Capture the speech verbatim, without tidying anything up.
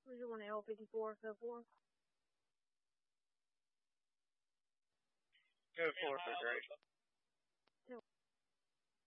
Or you want L fifty-four, go for? Go for it, for great.